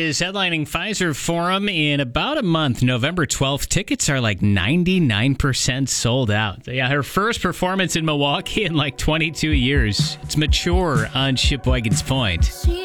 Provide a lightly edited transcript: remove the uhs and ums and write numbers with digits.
is headlining Pfizer Forum in about a month, November 12th. Tickets are like 99% sold out. Yeah, her first performance in Milwaukee in like 22 years. It's Mature on Shipwagon's Point.